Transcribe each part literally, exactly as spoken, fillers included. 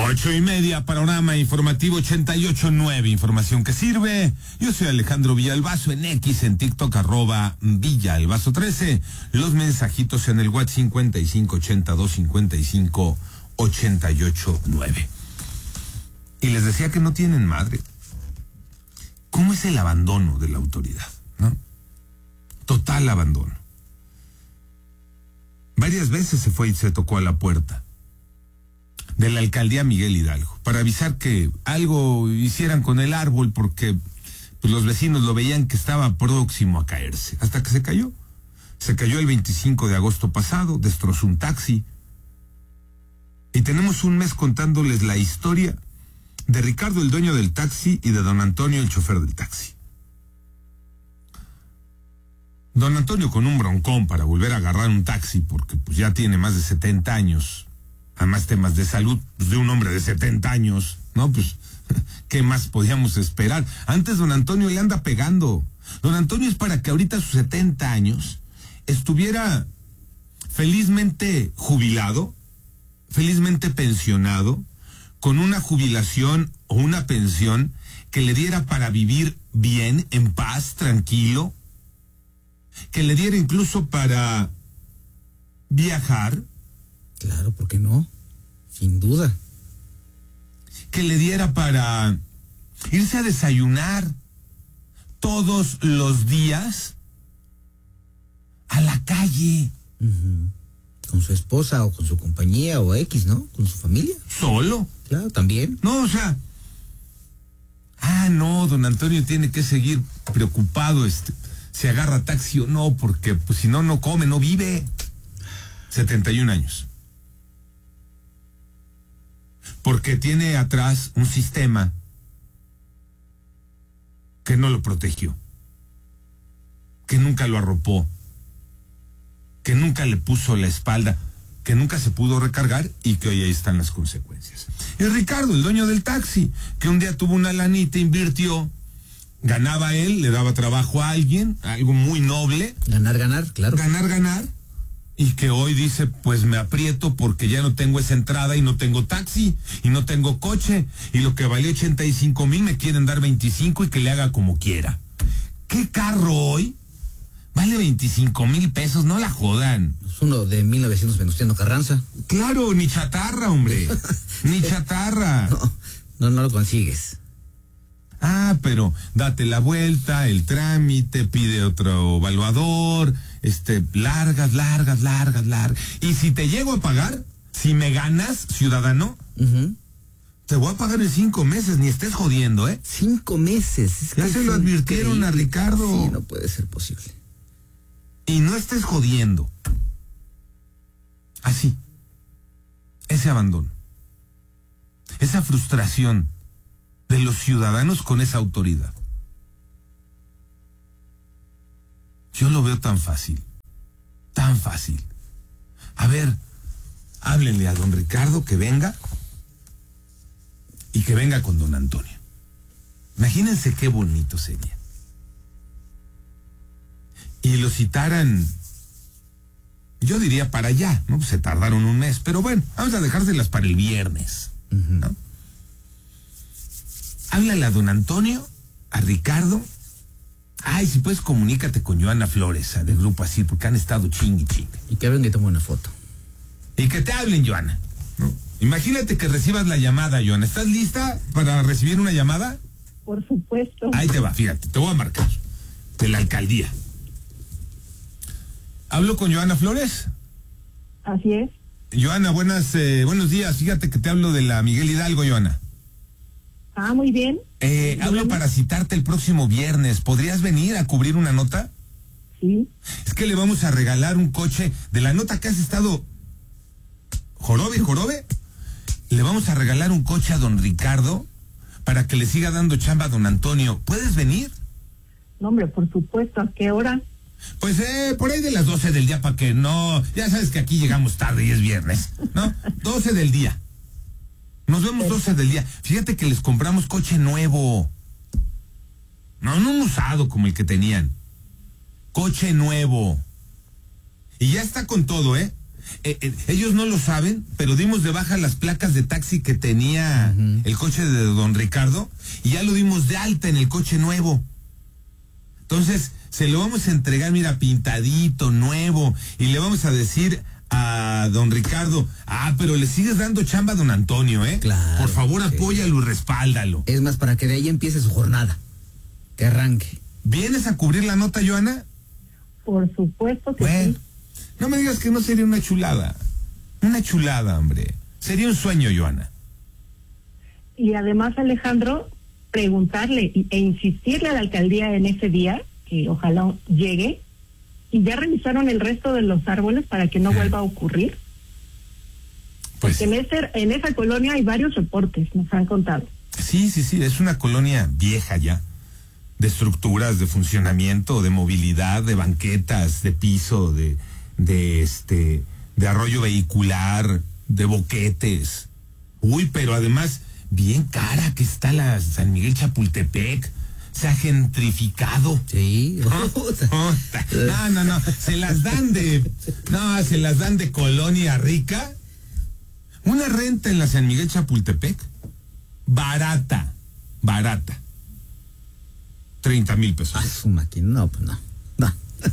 Ocho y media, panorama informativo ochenta y ocho nueve, información que sirve. Yo soy Alejandro Villalbazo, en X, en TikTok, arroba Villalbazo trece. Los mensajitos en el WhatsApp cincuenta y cinco ochenta y dos cincuenta y cinco ochenta y ocho nueve. Y les decía que no tienen madre. ¿Cómo es el abandono de la autoridad, no? Total abandono. Varias veces se fue y se tocó a la puerta de la alcaldía Miguel Hidalgo para avisar que algo hicieran con el árbol porque pues, los vecinos lo veían que estaba próximo a caerse, hasta que se cayó. Se cayó el veinticinco de agosto pasado, destrozó un taxi. Y tenemos un mes contándoles la historia de Ricardo, el dueño del taxi, y de don Antonio, el chofer del taxi. Don Antonio con un broncón para volver a agarrar un taxi porque pues ya tiene más de setenta años. Además temas de salud, pues, de un hombre de setenta años, ¿no? Pues, ¿qué más podíamos esperar? Antes don Antonio le anda pegando. Don Antonio es para que ahorita a sus setenta años estuviera felizmente jubilado, felizmente pensionado, con una jubilación o una pensión que le diera para vivir bien, en paz, tranquilo, que le diera incluso para viajar. Claro, ¿por qué no? Sin duda. Que le diera para irse a desayunar todos los días a la calle. Uh-huh. Con su esposa o con su compañía o X, ¿no? Con su familia. ¿Solo? Claro, también. No, o sea... Ah, no, don Antonio tiene que seguir preocupado, este, si agarra taxi o no, porque pues si no, no come, no vive. setenta y un años. Porque tiene atrás un sistema que no lo protegió, que nunca lo arropó, que nunca le puso la espalda, que nunca se pudo recargar y que hoy ahí están las consecuencias. Y Ricardo, el dueño del taxi, que un día tuvo una lanita, invirtió, ganaba él, le daba trabajo a alguien, algo muy noble. Ganar, ganar, claro. Ganar, ganar. Y que hoy dice, pues me aprieto porque ya no tengo esa entrada y no tengo taxi y no tengo coche y lo que valió ochenta y cinco mil me quieren dar veinticinco y que le haga como quiera. ¿Qué carro hoy vale veinticinco mil pesos? No la jodan. Es uno de mil novecientos Venustiano Carranza. Claro, ni chatarra, hombre. Ni chatarra. No, no, no lo consigues. Ah, pero date la vuelta, el trámite, pide otro evaluador, este, largas, largas, largas, largas. Y si te llego a pagar, si me ganas, ciudadano, uh-huh. te voy a pagar en cinco meses, ni estés jodiendo, ¿eh? Cinco meses. Es ya que se lo advirtieron increíble. A Ricardo. Sí, no puede ser posible. Y no estés jodiendo. Así. Ese abandono. Esa frustración de los ciudadanos con esa autoridad. Yo lo veo tan fácil, tan fácil. A ver, háblenle a don Ricardo que venga y que venga con don Antonio. Imagínense qué bonito sería. Y lo citaran, yo diría para allá, ¿no? Se tardaron un mes, pero bueno, vamos a dejárselas para el viernes, ¿no? Háblale a don Antonio, a Ricardo. Ay, si puedes, comunícate con Joana Flores, del Grupo Asir, porque han estado chingui chingui. Y que venga y tome una foto. Y que te hablen, Joana, ¿no? Imagínate que recibas la llamada, Joana. ¿Estás lista para recibir una llamada? Por supuesto. Ahí te va, fíjate, te voy a marcar. De la alcaldía. ¿Hablo con Joana Flores? Así es. Joana, buenas, eh, buenos días. Fíjate que te hablo de la Miguel Hidalgo, Joana. Ah, muy bien. Eh, hablo para citarte el próximo viernes. ¿Podrías venir a cubrir una nota? Sí. Es que le vamos a regalar un coche de la nota que has estado jorobe, jorobe. Le vamos a regalar un coche a don Ricardo para que le siga dando chamba a don Antonio. ¿Puedes venir? No, hombre, por supuesto. ¿A qué hora? Pues eh, por ahí de las doce del día, para que no... Ya sabes que aquí llegamos tarde y es viernes, ¿no? doce del día. Nos vemos doce del día. Fíjate que les compramos coche nuevo. No, no un usado como el que tenían. Coche nuevo. Y ya está con todo, ¿eh? Eh, eh, ellos no lo saben, pero dimos de baja las placas de taxi que tenía uh-huh. el coche de don Ricardo y ya lo dimos de alta en el coche nuevo. Entonces, se lo vamos a entregar, mira, pintadito, nuevo, y le vamos a decir a don Ricardo, ah, pero le sigues dando chamba a don Antonio, ¿eh? Claro. Por favor, sí. apóyalo y respáldalo. Es más, para que de ahí empiece su jornada, que arranque. ¿Vienes a cubrir la nota, Joana? Por supuesto que bueno, sí. No me digas que no sería una chulada. Una chulada, hombre. Sería un sueño, Joana. Y además, Alejandro, preguntarle e insistirle a la alcaldía en ese día, que ojalá llegue, y ya revisaron el resto de los árboles para que no vuelva a ocurrir. Pues, Porque en, ese, en esa colonia hay varios reportes, nos han contado. Sí, sí, sí, es una colonia vieja ya, de estructuras, de funcionamiento, de movilidad, de banquetas, de piso, de, de este, de arroyo vehicular, de boquetes. Uy, pero además, bien cara que está la San Miguel Chapultepec. Se ha gentrificado. Sí. Oh, oh, no, no, no. Se las dan de. No, se las dan de colonia rica. Una renta en la San Miguel Chapultepec. Barata. Barata. treinta mil pesos. Ah, su máquina. No, pues no. No.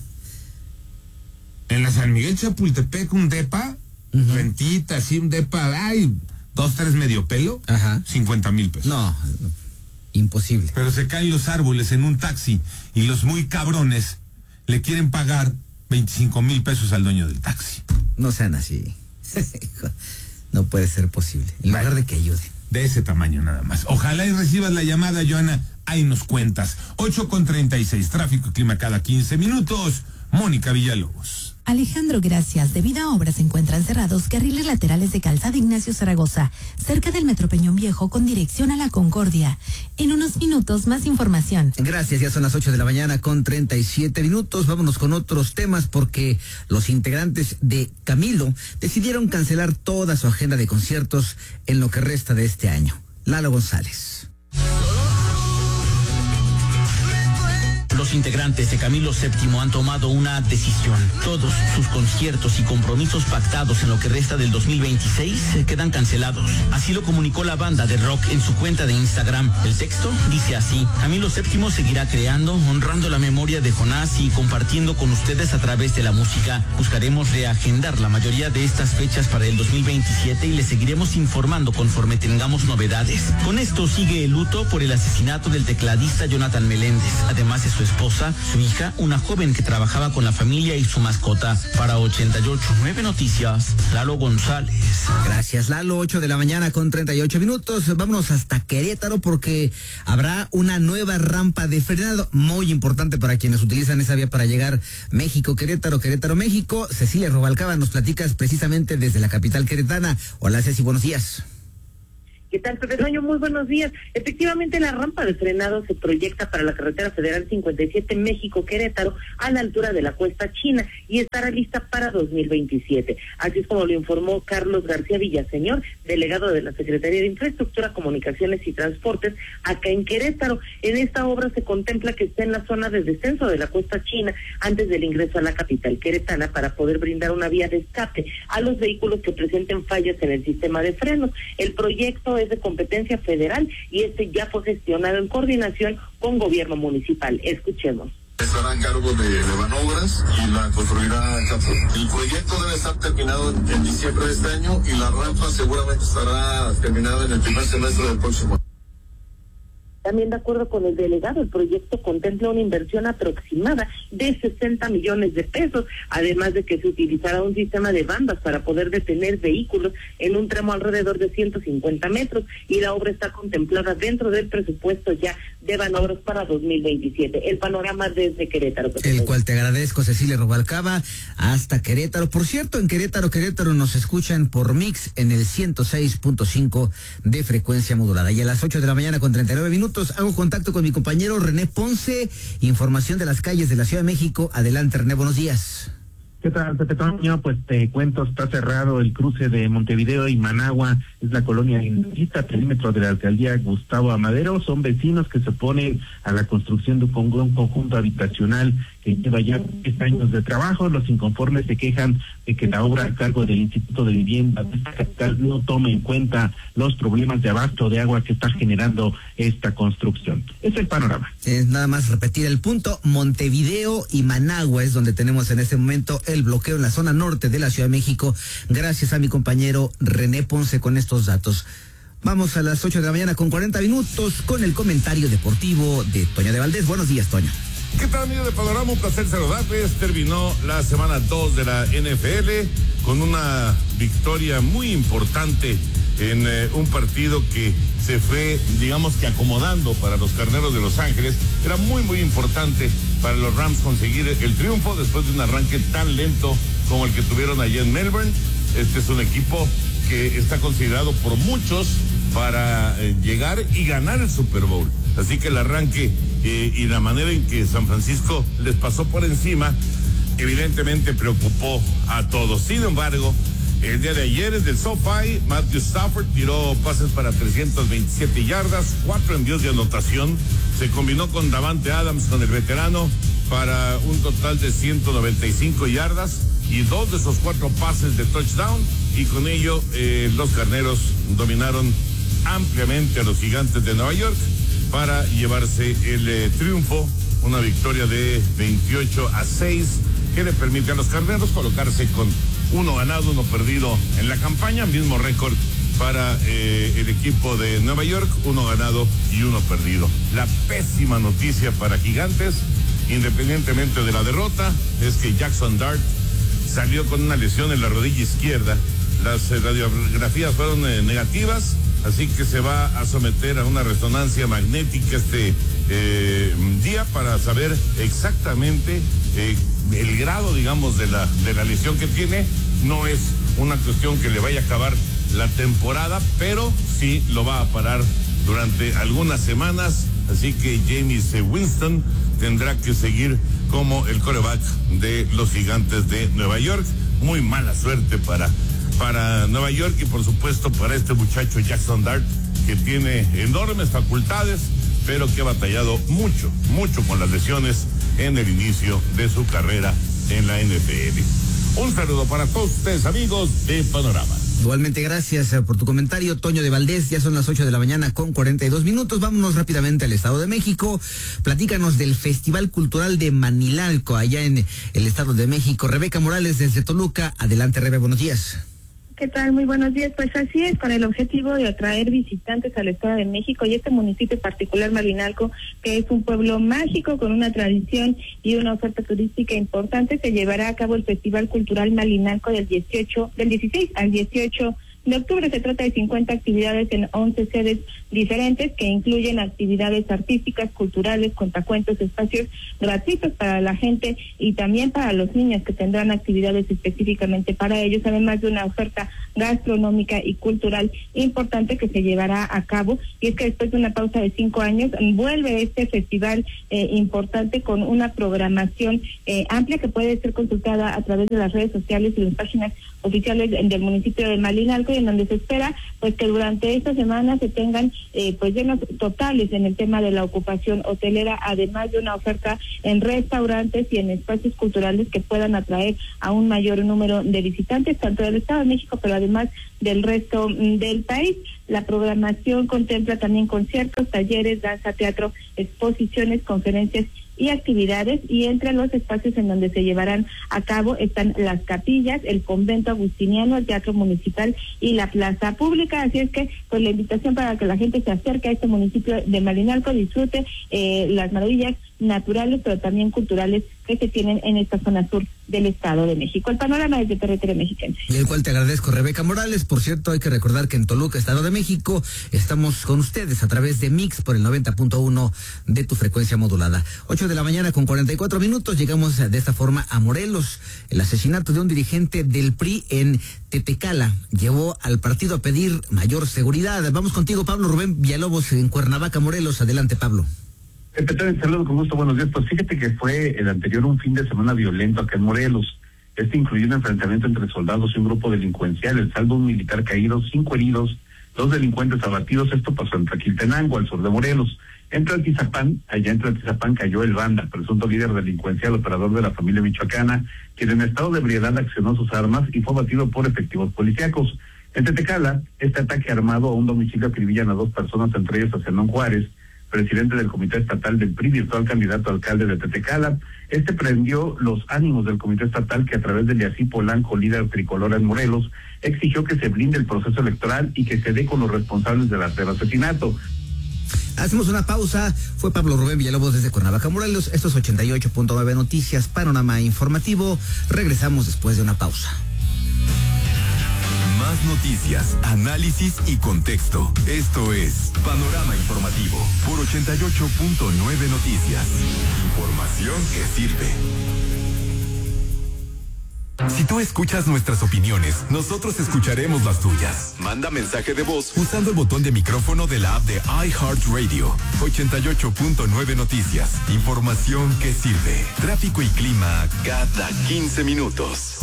En la San Miguel Chapultepec, un depa. Uh-huh. Rentita, así, un depa. Ay, dos, tres medio pelo. Ajá. cincuenta mil pesos. No. no. Imposible. Pero se caen los árboles en un taxi y los muy cabrones le quieren pagar veinticinco mil pesos al dueño del taxi. No sean así. No puede ser posible. En lugar bueno, de que ayuden. De ese tamaño nada más. Ojalá y recibas la llamada, Joana. Ahí nos cuentas. ocho con treinta y seis. Tráfico y clima cada quince minutos. Mónica Villalobos. Alejandro, gracias. Debido a obras se encuentran cerrados carriles laterales de Calzada Ignacio Zaragoza, cerca del Metro Peñón Viejo con dirección a La Concordia. En unos minutos, más información. Gracias, ya son las ocho de la mañana con treinta y siete minutos. Vámonos con otros temas porque los integrantes de Camilo decidieron cancelar toda su agenda de conciertos en lo que resta de este año. Lalo González. Los integrantes de Camilo séptimo han tomado una decisión. Todos sus conciertos y compromisos pactados en lo que resta del dos mil veintiséis quedan cancelados. Así lo comunicó la banda de rock en su cuenta de Instagram. El texto dice así: Camilo séptimo seguirá creando, honrando la memoria de Jonás y compartiendo con ustedes a través de la música. Buscaremos reagendar la mayoría de estas fechas para el dos mil veintisiete y les seguiremos informando conforme tengamos novedades. Con esto sigue el luto por el asesinato del tecladista Jonathan Meléndez, además de su esposa, su hija, una joven que trabajaba con la familia y su mascota. Para ochenta y ocho punto nueve Noticias, Lalo González. Gracias, Lalo. ocho de la mañana con treinta y ocho minutos. Vámonos hasta Querétaro porque habrá una nueva rampa de frenado muy importante para quienes utilizan esa vía para llegar México, Querétaro, Querétaro, México. Cecilia Rubalcaba, nos platicas precisamente desde la capital queretana. Hola, Ceci, buenos días. ¿Qué tal, Pepe Toño? Muy buenos días. Efectivamente, la rampa de frenado se proyecta para la carretera federal cincuenta y siete México-Querétaro a la altura de la Cuesta China y estará lista para dos mil veintisiete. Así es como lo informó Carlos García Villaseñor, delegado de la Secretaría de Infraestructura, Comunicaciones y Transportes, acá en Querétaro. En esta obra se contempla que esté en la zona de descenso de la Cuesta China antes del ingreso a la capital queretana para poder brindar una vía de escape a los vehículos que presenten fallas en el sistema de frenos. El proyecto es de competencia federal y este ya fue gestionado en coordinación con gobierno municipal. Escuchemos. Estará a cargo de, de Banobras y la construirá Capo. El proyecto debe estar terminado en, en diciembre de este año y la rampa seguramente estará terminada en el primer semestre del próximo año. También, de acuerdo con el delegado, el proyecto contempla una inversión aproximada de sesenta millones de pesos, además de que se utilizará un sistema de bandas para poder detener vehículos en un tramo alrededor de ciento cincuenta metros, y la obra está contemplada dentro del presupuesto ya de Banobras para dos mil veintisiete. El panorama desde Querétaro. El cual te agradezco, Cecilia Rubalcaba, hasta Querétaro. Por cierto, en Querétaro, Querétaro nos escuchan por Mix en el ciento seis punto cinco de frecuencia modulada. Y a las ocho de la mañana con treinta y nueve minutos hago contacto con mi compañero René Ponce, información de las calles de la Ciudad de México. Adelante, René, buenos días. ¿Qué tal, Pepe Toño? Pues te cuento, está cerrado el cruce de Montevideo y Managua, es la colonia Indita, perímetro de la alcaldía Gustavo Amadero. Son vecinos que se oponen a la construcción de un conjunto habitacional que lleva ya diez años de trabajo. Los inconformes se quejan de que la obra a cargo del Instituto de Vivienda de esta capital no toma en cuenta los problemas de abasto de agua que está generando esta construcción. Es el panorama. Es nada más repetir el punto. Montevideo y Managua es donde tenemos en este momento el bloqueo en la zona norte de la Ciudad de México. Gracias a mi compañero René Ponce con estos datos. Vamos a las ocho de la mañana con cuarenta minutos con el comentario deportivo de Toño de Valdés. Buenos días, Toño. ¿Qué tal, amigos de Panorama? Un placer saludarles. Terminó la semana dos de la N F L con una victoria muy importante en eh, un partido que se fue, digamos que acomodando para los Carneros de Los Ángeles. Era muy, muy importante para los Rams conseguir el triunfo después de un arranque tan lento como el que tuvieron allá en Melbourne. Este es un equipo que está considerado por muchos para eh, llegar y ganar el Super Bowl. Así que el arranque eh, y la manera en que San Francisco les pasó por encima, evidentemente preocupó a todos. Sin embargo, el día de ayer en el SoFi, Matthew Stafford tiró pases para trescientas veintisiete yardas, cuatro envíos de anotación. Se combinó con Davante Adams, con el veterano, para un total de ciento noventa y cinco yardas y dos de esos cuatro pases de touchdown. Y con ello, eh, los Carneros dominaron ampliamente a los Gigantes de Nueva York para llevarse el eh, triunfo, una victoria de veintiocho a seis que le permite a los Carneros colocarse con uno ganado, uno perdido en la campaña, mismo récord para eh, el equipo de Nueva York, uno ganado y uno perdido. La pésima noticia para Gigantes, independientemente de la derrota, es que Jackson Dart salió con una lesión en la rodilla izquierda. Las eh, radiografías fueron eh, negativas, así que se va a someter a una resonancia magnética este eh, día para saber exactamente eh, el grado, digamos, de la de la lesión que tiene. No es una cuestión que le vaya a acabar la temporada, pero sí lo va a parar durante algunas semanas, así que Jameis Winston tendrá que seguir como el quarterback de los Gigantes de Nueva York. Muy mala suerte para para Nueva York y por supuesto para este muchacho Jackson Dart, que tiene enormes facultades, pero que ha batallado mucho, mucho con las lesiones en el inicio de su carrera en la N F L. Un saludo para todos ustedes, amigos de Panorama. Igualmente, gracias por tu comentario, Toño de Valdés. Ya son las ocho de la mañana con cuarenta y dos minutos. Vámonos rápidamente al Estado de México. Platícanos del Festival Cultural de Manilalco, allá en el Estado de México. Rebeca Morales desde Toluca. Adelante, Rebe, buenos días. ¿Qué tal? Muy buenos días. Pues así es, con el objetivo de atraer visitantes al Estado de México y este municipio particular, Malinalco, que es un pueblo mágico con una tradición y una oferta turística importante, se llevará a cabo el Festival Cultural Malinalco del dieciocho, del dieciséis al dieciocho de octubre. Se trata de cincuenta actividades en once sedes diferentes que incluyen actividades artísticas, culturales, cuentacuentos, espacios gratuitos para la gente y también para los niños, que tendrán actividades específicamente para ellos, además de una oferta gastronómica y cultural importante que se llevará a cabo. Y es que después de una pausa de cinco años vuelve este festival eh, importante con una programación eh, amplia que puede ser consultada a través de las redes sociales y las páginas oficiales del municipio de Malinalco, y en donde se espera pues que durante esta semana se tengan eh, pues llenos totales en el tema de la ocupación hotelera, además de una oferta en restaurantes y en espacios culturales que puedan atraer a un mayor número de visitantes, tanto del Estado de México, pero además del resto del país. La programación contempla también conciertos, talleres, danza, teatro, exposiciones, conferencias y actividades, y entre los espacios en donde se llevarán a cabo están las capillas, el convento agustiniano, el teatro municipal y la plaza pública. Así es que pues la invitación para que la gente se acerque a este municipio de Malinalco, disfrute eh, las maravillas naturales pero también culturales que se tienen en esta zona sur del Estado de México. El panorama es de Territorio Mexiquense. Y el cual te agradezco, Rebeca Morales. Por cierto, hay que recordar que en Toluca, Estado de México, estamos con ustedes a través de Mix por el noventa punto uno de tu frecuencia modulada. ocho de la mañana con cuarenta y cuatro minutos, llegamos de esta forma a Morelos. El asesinato de un dirigente del P R I en Tetecala llevó al partido a pedir mayor seguridad. Vamos contigo, Pablo Rubén Villalobos, en Cuernavaca, Morelos. Adelante, Pablo. Te saludo con gusto, buenos días. Pues fíjate que fue el anterior un fin de semana violento acá en Morelos. Este incluyó un enfrentamiento entre soldados y un grupo delincuencial. El saldo, un militar caído, cinco heridos Los delincuentes abatidos, esto pasó en Tlaquiltenango, al sur de Morelos. En Tlaltizapán, allá en Tlaltizapán cayó el Banda, presunto líder delincuencial, operador de la familia michoacana, quien en estado de ebriedad accionó sus armas y fue abatido por efectivos policíacos. En Tetecala, este ataque armado a un domicilio acribillan a dos personas, entre ellos a Zenón Juárez, presidente del Comité Estatal del P R I, virtual candidato a alcalde de Tetecala. Este prendió los ánimos del Comité Estatal, que a través de Yací Polanco, líder tricolor en Morelos, exigió que se blinde el proceso electoral y que se dé con los responsables del asesinato. Hacemos una pausa. Fue Pablo Rubén Villalobos desde Cuernavaca, Morelos. Esto es ochenta y ocho punto nueve Noticias, panorama informativo. Regresamos después de una pausa. Más noticias, análisis y contexto. Esto es Panorama Informativo por ochenta y ocho punto nueve Noticias. Información que sirve. Si tú escuchas nuestras opiniones, nosotros escucharemos las tuyas. Manda mensaje de voz usando el botón de micrófono de la app de iHeartRadio. ochenta y ocho punto nueve Noticias. Información que sirve. Tráfico y clima cada quince minutos.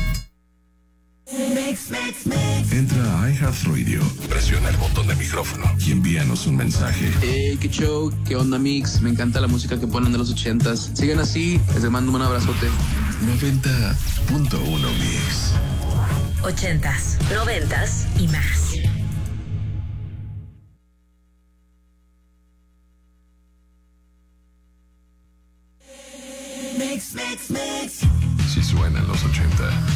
Entra a iHeartRadio, presiona el botón de micrófono y envíanos un mensaje. Hey, qué show, qué onda, Mix. Me encanta la música que ponen de los ochentas. Sigan así, les mando un abrazote. noventa punto uno Mix. Ochentas, noventas y más. Si suenan los ochenta.